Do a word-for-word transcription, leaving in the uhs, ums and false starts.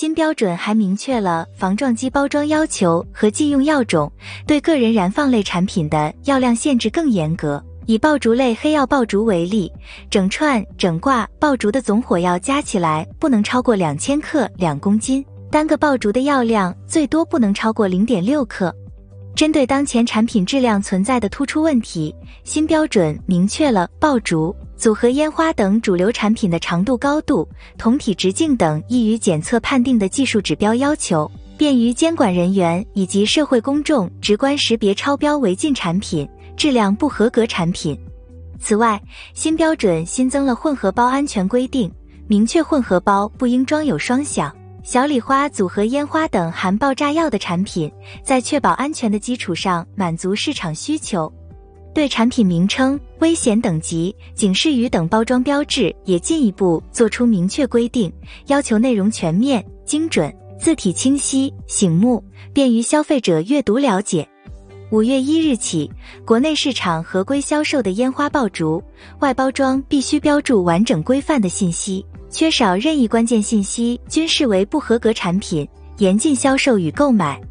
新标准还明确了防撞击包装要求和禁用药种，对个人燃放类产品的药量限制更严格。以爆竹类黑药爆竹为例，整串整挂爆竹的总火药加起来不能超过两千克两公斤，单个爆竹的药量最多不能超过 零点六克。针对当前产品质量存在的突出问题，新标准明确了爆竹、组合烟花等主流产品的长度、高度、铜体直径等易于检测判定的技术指标要求，便于监管人员以及社会公众直观识别超标违禁产品、质量不合格产品。此外，新标准新增了混合包安全规定，明确混合包不应装有双响、小礼花、组合烟花等含爆炸药的产品，在确保安全的基础上满足市场需求。对产品名称、危险等级、警示语等包装标志也进一步做出明确规定，要求内容全面、精准、字体清晰、醒目，便于消费者阅读了解。五月一日起，国内市场合规销售的烟花爆竹外包装必须标注完整规范的信息，缺少任意关键信息均视为不合格产品，严禁销售与购买。